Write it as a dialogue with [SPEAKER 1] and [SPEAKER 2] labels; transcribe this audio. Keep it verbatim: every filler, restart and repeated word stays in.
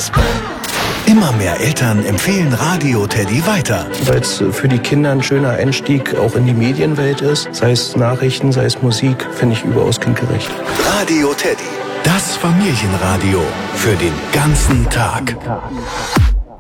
[SPEAKER 1] Immer mehr Eltern empfehlen Radio Teddy weiter.
[SPEAKER 2] Weil es für die Kinder ein schöner Einstieg auch in die Medienwelt ist. Sei es Nachrichten, sei es Musik, finde ich überaus kindgerecht.
[SPEAKER 1] Radio Teddy, das Familienradio für den ganzen Tag.